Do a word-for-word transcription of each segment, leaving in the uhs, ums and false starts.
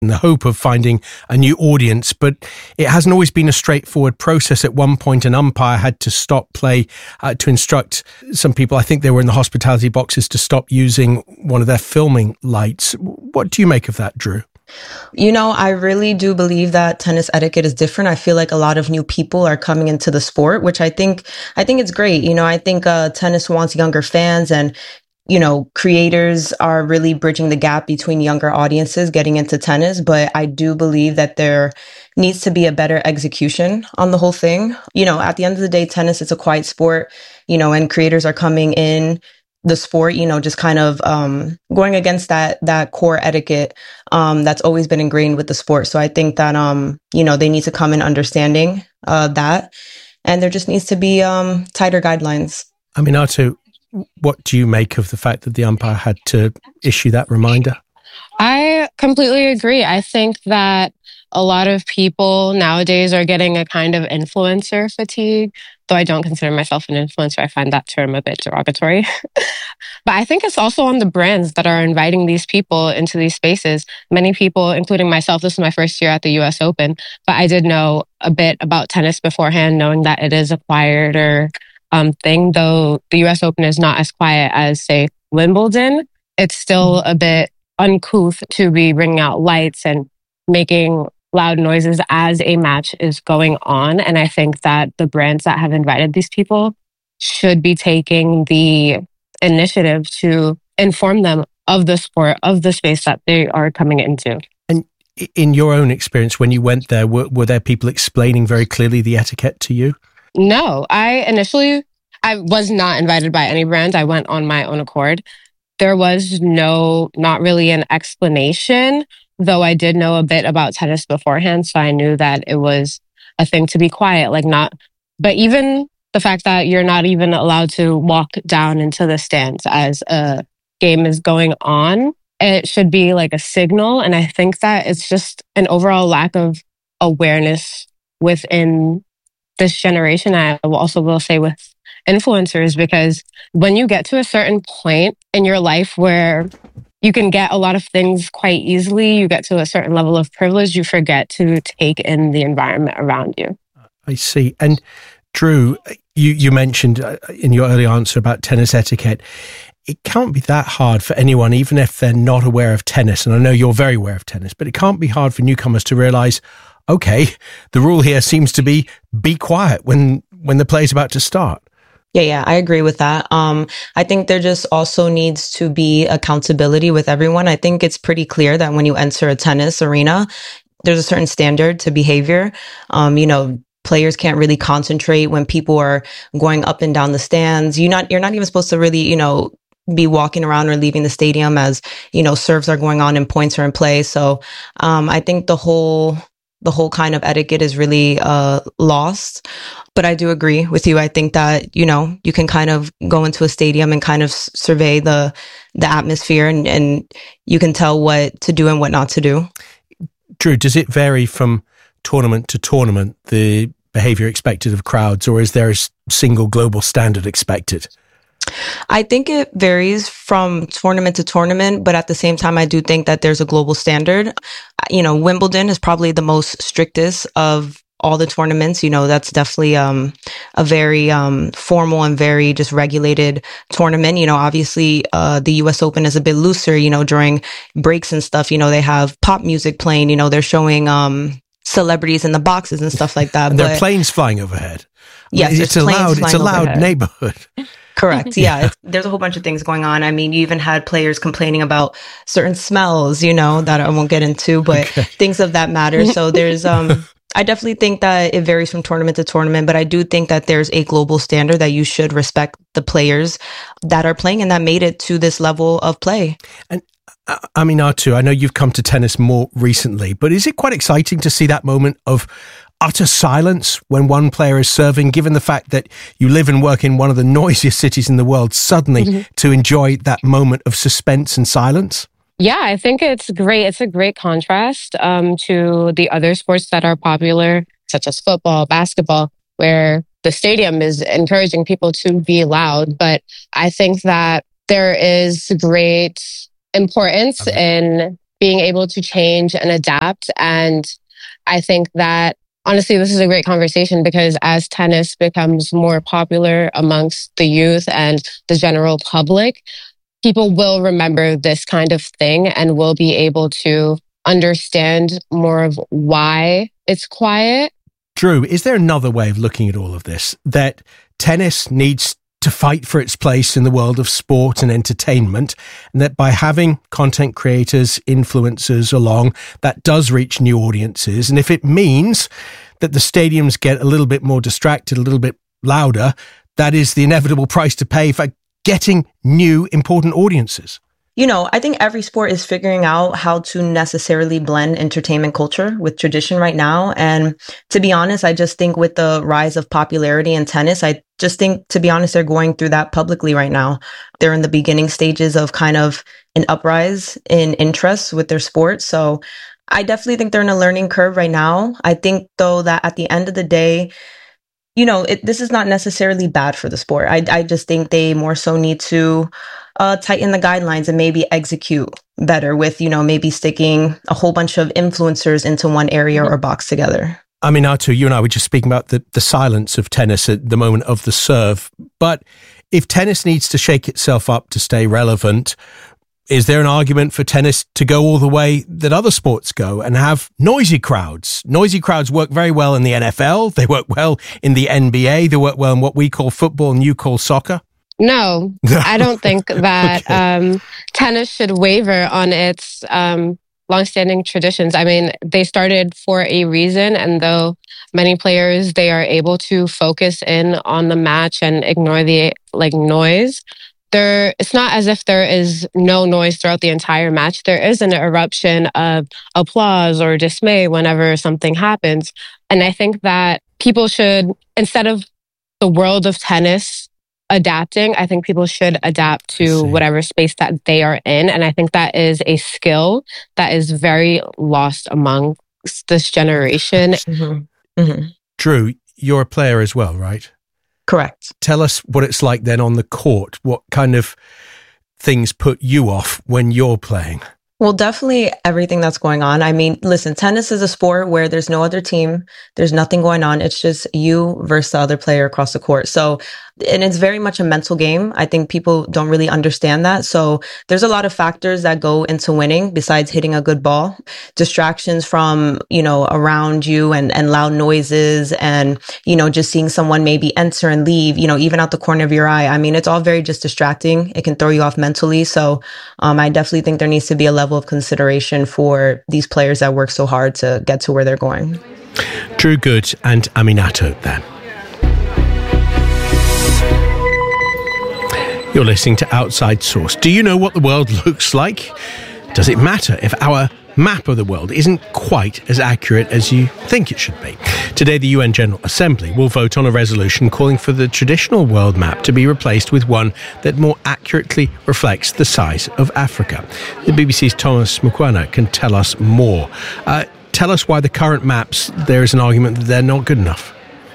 in the hope of finding a new audience, but it hasn't always been a straightforward process. At one point, an umpire had to stop play uh, to instruct some people, I think they were in the hospitality boxes, to stop using one of their filming lights. What do you make of that, Drew? You know, I really do believe that tennis etiquette is different. I feel like a lot of new people are coming into the sport, which I think, I think it's great. You know, I think uh, tennis wants younger fans, and, you know, creators are really bridging the gap between younger audiences getting into tennis. But I do believe that there needs to be a better execution on the whole thing. You know, at the end of the day, tennis is a quiet sport, you know, and creators are coming in the sport, you know, just kind of um, going against that that core etiquette um, that's always been ingrained with the sport. So I think that, um, you know, they need to come in understanding uh, that. And there just needs to be um, tighter guidelines. Aminatou, what do you make of the fact that the umpire had to issue that reminder? I completely agree. I think that a lot of people nowadays are getting a kind of influencer fatigue, though I don't consider myself an influencer. I find that term a bit derogatory. But I think it's also on the brands that are inviting these people into these spaces. Many people, including myself, this is my first year at the U S Open, but I did know a bit about tennis beforehand, knowing that it is a quieter um, thing, though the U S Open is not as quiet as, say, Wimbledon. It's still a bit uncouth to be bringing out lights and making loud noises as a match is going on. And I think that the brands that have invited these people should be taking the initiative to inform them of the sport, of the space that they are coming into. And in your own experience, when you went there, were, were there people explaining very clearly the etiquette to you? No, I initially, I was not invited by any brand. I went on my own accord. There was no, not really an explanation, though I did know a bit about tennis beforehand. So I knew that it was a thing to be quiet, like not, but even the fact that you're not even allowed to walk down into the stands as a game is going on, it should be like a signal. And I think that it's just an overall lack of awareness within this generation. I also will say with influencers, because when you get to a certain point in your life where you can get a lot of things quite easily, you get to a certain level of privilege, you forget to take in the environment around you. I see. And Drew, you, you mentioned in your early answer about tennis etiquette. It can't be that hard for anyone, even if they're not aware of tennis. And I know you're very aware of tennis, but it can't be hard for newcomers to realize, okay, the rule here seems to be be quiet when, when the play's about to start. Yeah, yeah, I agree with that. Um, I think there just also needs to be accountability with everyone. I think it's pretty clear that when you enter a tennis arena, there's a certain standard to behavior. Um, you know, players can't really concentrate when people are going up and down the stands. You're not, you're not even supposed to really, you know, be walking around or leaving the stadium as, you know, serves are going on and points are in play. So, um, I think the whole, the whole kind of etiquette is really, uh, lost. But I do agree with you. I think that, you know, you can kind of go into a stadium and kind of survey the, the atmosphere and, and you can tell what to do and what not to do. Drew, does it vary from tournament to tournament, the behavior expected of crowds, or is there a single global standard expected? I think it varies from tournament to tournament, but at the same time, I do think that there's a global standard. You know, Wimbledon is probably the most strictest of all the tournaments. You know, that's definitely um, a very um, formal and very just regulated tournament. You know, obviously uh, the U S Open is a bit looser, you know, during breaks and stuff. You know, they have pop music playing, you know, they're showing um, celebrities in the boxes and stuff like that. And but, there are planes flying overhead. Yes, it's a loud, it's a loud overhead. neighborhood. Correct. Yeah. It's, there's a whole bunch of things going on. I mean, you even had players complaining about certain smells, you know, that I won't get into, but okay. things of that matter. So there's, um, I definitely think that it varies from tournament to tournament, but I do think that there's a global standard that you should respect the players that are playing and that made it to this level of play. And uh, Aminatou, I know you've come to tennis more recently, but is it quite exciting to see that moment of utter silence when one player is serving, given the fact that you live and work in one of the noisiest cities in the world, suddenly mm-hmm. to enjoy that moment of suspense and silence? Yeah, I think it's great. It's a great contrast um, to the other sports that are popular, such as football, basketball, where the stadium is encouraging people to be loud. But I think that there is great importance okay. in being able to change and adapt. And I think that honestly, this is a great conversation because as tennis becomes more popular amongst the youth and the general public, people will remember this kind of thing and will be able to understand more of why it's quiet. Drew, is there another way of looking at all of this? That tennis needs to fight for its place in the world of sport and entertainment, and that by having content creators, influencers along, that does reach new audiences. And if it means that the stadiums get a little bit more distracted, a little bit louder, that is the inevitable price to pay for getting new important audiences. You know, I think every sport is figuring out how to necessarily blend entertainment culture with tradition right now. And to be honest, I just think with the rise of popularity in tennis, I just think, to be honest, they're going through that publicly right now. They're in the beginning stages of kind of an uprise in interest with their sport. So I definitely think they're in a learning curve right now. I think, though, that at the end of the day, you know, it, this is not necessarily bad for the sport. I, I just think they more so need to uh, tighten the guidelines and maybe execute better with, you know, maybe sticking a whole bunch of influencers into one area or box together. Aminatou, you and I were just speaking about the, the silence of tennis at the moment of the serve. But if tennis needs to shake itself up to stay relevant, is there an argument for tennis to go all the way that other sports go and have noisy crowds? Noisy crowds work very well in the N F L. They work well in the N B A. They work well in what we call football and you call soccer. No, I don't think that okay. um, tennis should waver on its um, longstanding traditions. I mean, they started for a reason, and though many players, they are able to focus in on the match and ignore the like noise. There, it's not as if there is no noise throughout the entire match. There is an eruption of applause or dismay whenever something happens. And I think that people should, instead of the world of tennis adapting, I think people should adapt to whatever space that they are in. And I think that is a skill that is very lost among this generation. Mm-hmm. Mm-hmm. Drew, you're a player as well, right? Correct. Tell us what it's like then on the court. What kind of things put you off when you're playing? Well, definitely everything that's going on. I mean, listen, tennis is a sport where there's no other team. There's nothing going on. It's just you versus the other player across the court. So, and it's very much a mental game. I think people don't really understand that. So there's a lot of factors that go into winning besides hitting a good ball. Distractions from, you know, around you and, and loud noises and, you know, just seeing someone maybe enter and leave, you know, even out the corner of your eye. I mean, it's all very just distracting. It can throw you off mentally. So um, I definitely think there needs to be a level of consideration for these players that work so hard to get to where they're going. Drew Good and Aminatou then. You're listening to Outside Source. Do you know what the world looks like? Does it matter if our map of the world isn't quite as accurate as you think it should be? Today, the U N General Assembly will vote on a resolution calling for the traditional world map to be replaced with one that more accurately reflects the size of Africa. The B B C's Thomas Mukwana can tell us more. Uh, tell us why the current maps, there is an argument that they're not good enough.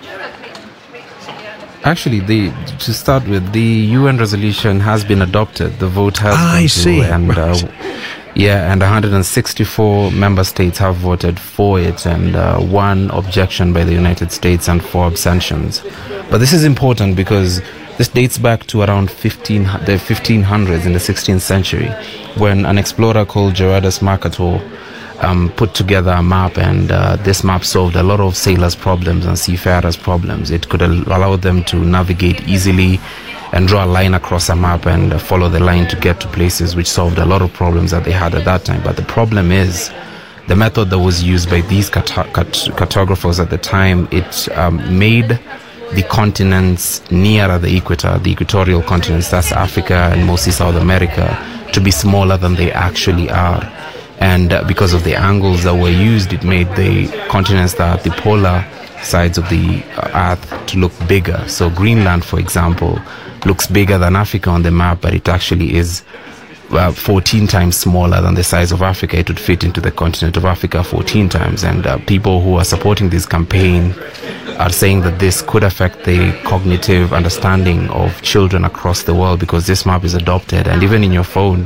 Actually, the, to start with, the U N resolution has been adopted. The vote has ah, gone I see. through, and right. uh, yeah, and one hundred sixty-four member states have voted for it, and uh, one objection by the United States and four abstentions. But this is important because this dates back to around fifteen, the fifteen hundreds in the sixteenth century, when an explorer called Gerardus Mercator Um, put together a map, and uh, this map solved a lot of sailors' problems and seafarers' problems. It could allow them to navigate easily and draw a line across a map and uh, follow the line to get to places, which solved a lot of problems that they had at that time. But the problem is the method that was used by these cart- cart- cartographers at the time. It um, made the continents nearer the equator, the equatorial continents, that's Africa and mostly South America, to be smaller than they actually are. And uh, because of the angles that were used, it made the continents that are the polar sides of the uh, Earth to look bigger. So Greenland, for example, looks bigger than Africa on the map, but it actually is uh, fourteen times smaller than the size of Africa. It would fit into the continent of Africa fourteen times. And uh, people who are supporting this campaign are saying that this could affect the cognitive understanding of children across the world because this map is adopted. And even in your phone,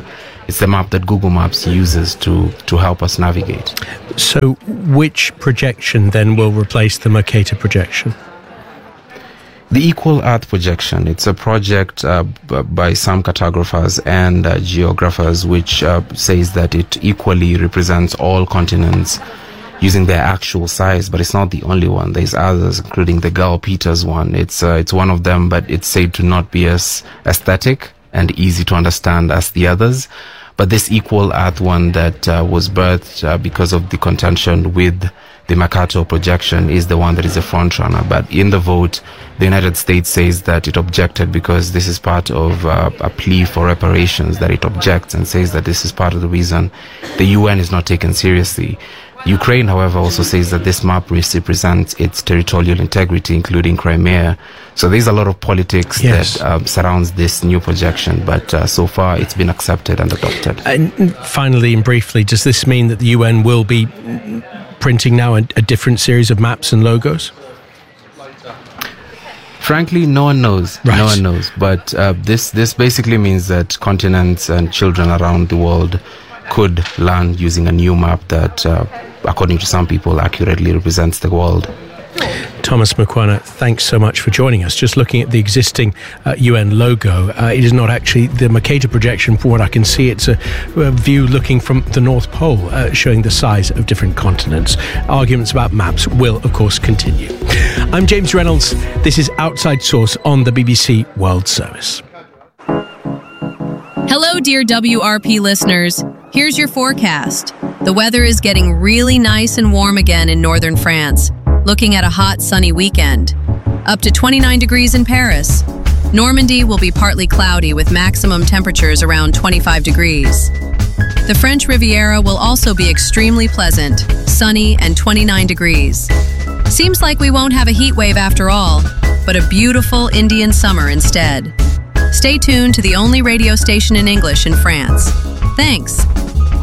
It's the map that Google Maps uses to, to help us navigate. So which projection then will replace the Mercator projection? The Equal Earth projection. It's a project uh, b- by some cartographers and uh, geographers which uh, says that it equally represents all continents using their actual size, but it's not the only one. There's others, including the Gao Peters one. It's uh, it's one of them, but it's said to not be as aesthetic and easy to understand as the others. But this Equal Earth one that uh, was birthed uh, because of the contention with the Mercator projection is the one that is a front runner. But in the vote, the United States says that it objected because this is part of uh, a plea for reparations, that it objects and says that this is part of the reason the U N is not taken seriously. Ukraine, however, also says that this map represents its territorial integrity, including Crimea. So there's a lot of politics yes. that um, surrounds this new projection, but uh, so far it's been accepted and adopted. And finally and briefly, does this mean that the U N will be printing now a, a different series of maps and logos? Frankly, no one knows. Right. No one knows. But uh, this this basically means that continents and children around the world could learn using a new map that, uh, according to some people, accurately represents the world. Thomas Mukwana, thanks so much for joining us. Just looking at the existing uh, U N logo, uh, it is not actually the Mercator projection. From what I can see, it's a, a view looking from the North Pole, uh, showing the size of different continents. Arguments about maps will, of course, continue. I'm James Reynolds. This is Outside Source on the B B C World Service. Hello, dear W R P listeners. Here's your forecast. The weather is getting really nice and warm again in northern France, looking at a hot, sunny weekend. Up to twenty-nine degrees in Paris. Normandy will be partly cloudy with maximum temperatures around twenty-five degrees. The French Riviera will also be extremely pleasant, sunny and twenty-nine degrees. Seems like we won't have a heat wave after all, but a beautiful Indian summer instead. Stay tuned to the only radio station in English in France. Thanks.